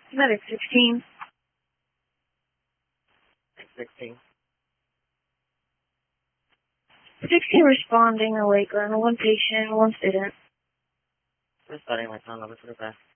Medic 16. 16. 16 responding to Lakeland. One patient, one student. We're starting my time over to the back.